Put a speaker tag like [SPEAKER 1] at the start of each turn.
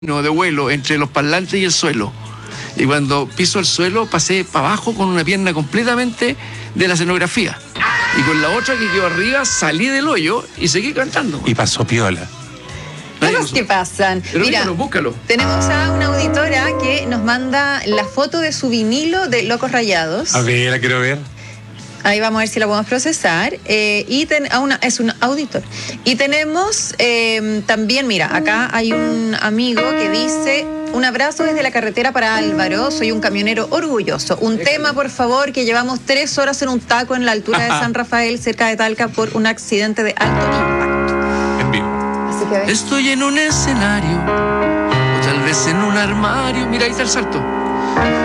[SPEAKER 1] de vuelo entre los parlantes y el suelo. Y cuando piso el suelo pasé para abajo con una pierna completamente de la escenografía. Y con la otra que quedó arriba salí del hoyo y seguí cantando.
[SPEAKER 2] Y pasó piola.
[SPEAKER 3] Cosas que pasan.
[SPEAKER 1] Pero
[SPEAKER 3] mira,
[SPEAKER 1] búscalo.
[SPEAKER 3] Tenemos a una auditora que nos manda la foto de su vinilo de Locos Rayados.
[SPEAKER 2] A ver, la quiero ver.
[SPEAKER 3] Ahí vamos a ver si la podemos procesar. Es un auditor. Y tenemos también, mira, acá hay un amigo que dice: un abrazo desde la carretera para Álvaro, soy un camionero orgulloso. Un tema, por favor, que llevamos 3 horas en un taco en la altura de San Rafael, cerca de Talca, por un accidente de alto impacto.
[SPEAKER 2] En vivo.
[SPEAKER 3] Así que
[SPEAKER 1] Estoy en un escenario, o tal vez en un armario. Mira, ahí está el salto.